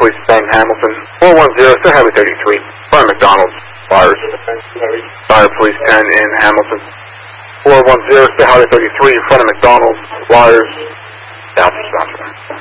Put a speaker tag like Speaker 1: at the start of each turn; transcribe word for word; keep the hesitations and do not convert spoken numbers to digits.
Speaker 1: Police ten, Hamilton. four one zero, say Highway thirty-three, in front of McDonald's, Wires. Fire Police ten in Hamilton. four one zero, say Highway thirty-three, in front of McDonald's, Wires. Down for stop.